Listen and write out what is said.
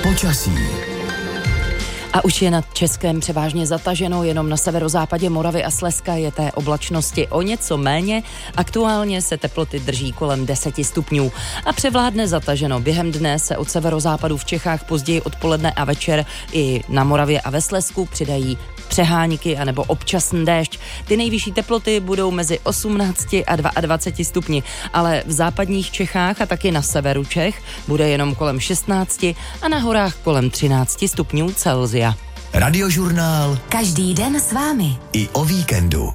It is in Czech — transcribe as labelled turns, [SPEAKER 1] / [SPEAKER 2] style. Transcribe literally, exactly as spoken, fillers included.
[SPEAKER 1] Počasí.
[SPEAKER 2] A už je nad Českém převážně zataženo, jenom na severozápadě Moravy a Slezska je té oblačnosti o něco méně. Aktuálně se teploty drží kolem deseti stupňů a převládne zataženo. Během dne se od severozápadu v Čechách později odpoledne a večer i na Moravě a ve Slezsku přidají přehánky anebo občasný déšť. Ty nejvyšší teploty budou mezi osmnácti a dvaceti dvěma stupni, ale v západních Čechách a taky na severu Čech bude jenom kolem šestnácti a na horách kolem třinácti stupňů Celsia.
[SPEAKER 1] Radiožurnál.
[SPEAKER 3] Každý den s vámi.
[SPEAKER 1] I o víkendu.